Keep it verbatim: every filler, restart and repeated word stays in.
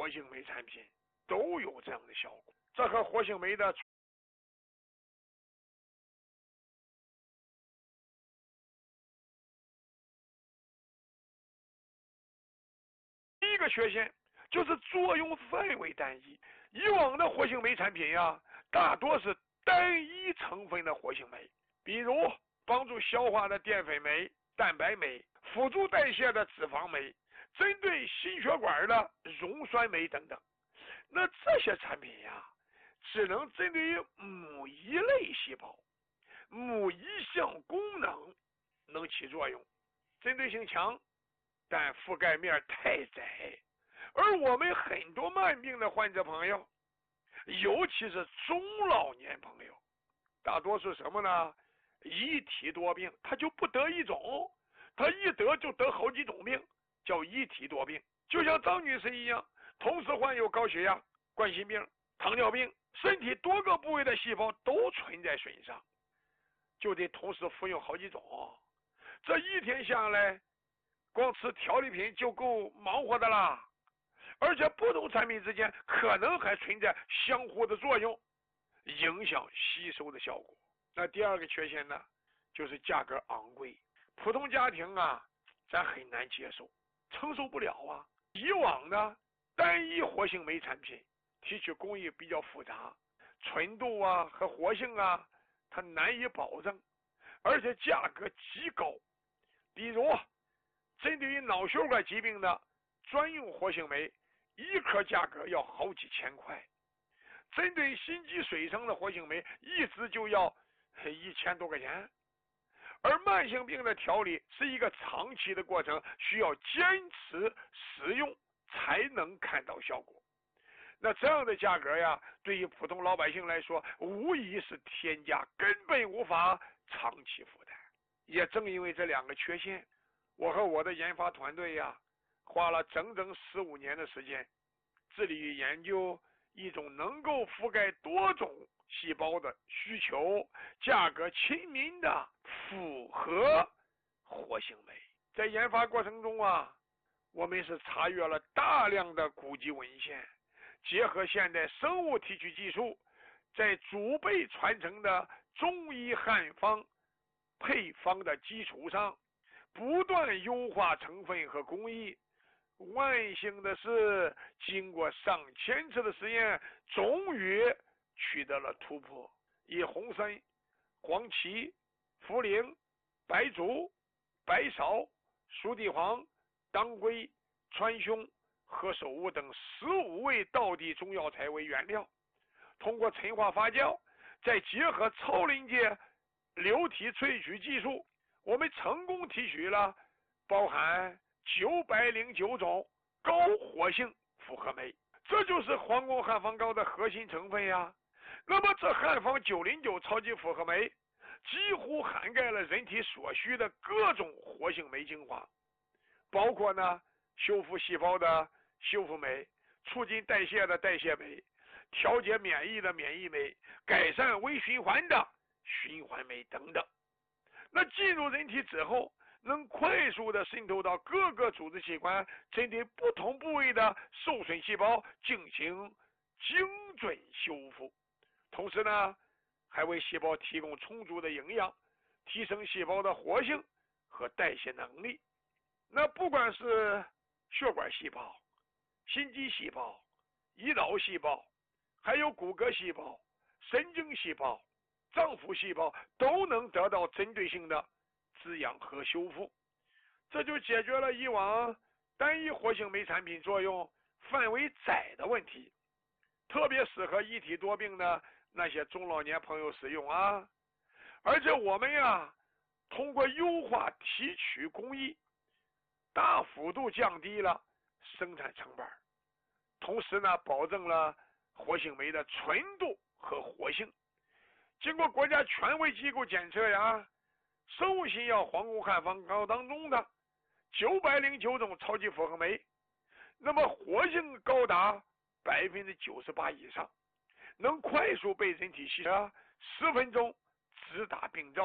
活性酶产品都有这样的效果。这和活性酶的第一个缺陷就是作用范围单一。以往的活性酶产品呀，大多是单一成分的活性酶，比如帮助消化的淀粉酶、蛋白酶，辅助代谢的脂肪酶，针对心血管的溶酸酶等等。那这些产品呀，只能针对于某一类细胞、某一项功能能起作用，针对性强，但覆盖面太窄。而我们很多慢病的患者朋友，尤其是中老年朋友，大多数什么呢？一体多病，他就不得一种，他一得就得好几种病，叫一体多病。就像张女士一样，同时患有高血压、冠心病、糖尿病，身体多个部位的细胞都存在损伤，就得同时服用好几种。这一天下来，光吃调理品就够忙活的啦。而且不同产品之间可能还存在相互的作用，影响吸收的效果。那第二个缺陷呢，就是价格昂贵，普通家庭啊，咱很难接受，承受不了啊。以往呢，单一活性酶产品提取工艺比较复杂，纯度啊和活性啊，它难以保证，而且价格极高。比如，针对于脑血管疾病的专用活性酶，一颗价格要好几千块；针对心肌水生的活性酶，一支就要一千多块钱。而慢性病的调理是一个长期的过程，需要坚持使用才能看到效果。那这样的价格呀，对于普通老百姓来说，无疑是天价，根本无法长期负担。也正因为这两个缺陷，我和我的研发团队呀，花了整整十五年的时间，致力于研究一种能够覆盖多种细胞的需求、价格亲民的复合活性酶。在研发过程中啊，我们是查阅了大量的古籍文献，结合现代生物提取技术，在祖辈传承的中医汉方配方的基础上，不断优化成分和工艺。万幸的是，经过上千次的实验，终于取得了突破。以红参、黄芪、茯苓、白术、白芍、熟地黄、当归、川芎、何首乌等十五味道地中药材为原料，通过陈化发酵，再结合超临界流体萃取技术，我们成功提取了包含九百零九种高活性复合酶，这就是皇宫汉方膏的核心成分呀。那么这汉方九零九超级复合酶几乎涵盖了人体所需的各种活性酶精华，包括呢修复细胞的修复酶、促进代谢的代谢酶、调节免疫的免疫酶、改善微循环的循环酶等等。那进入人体之后，能快速的渗透到各个组织器官，针对不同部位的受损细胞进行精准修复，同时呢还为细胞提供充足的营养，提升细胞的活性和代谢能力。那不管是血管细胞、心肌细胞、胰岛细胞，还有骨骼细胞、神经细胞、脏腑细胞，都能得到针对性的滋养和修复。这就解决了以往单一活性酶产品作用范围窄的问题，特别适合一体多病的那些中老年朋友使用啊。而且我们呀，通过优化提取工艺，大幅度降低了生产成本，同时呢保证了活性酶的纯度和活性。经过国家权威机构检测呀，生物新药皇宫汉方膏当中的九百零九种超级复合酶，那么活性高达百分之九十八以上，能快速被人体吸收，十分钟直达病灶。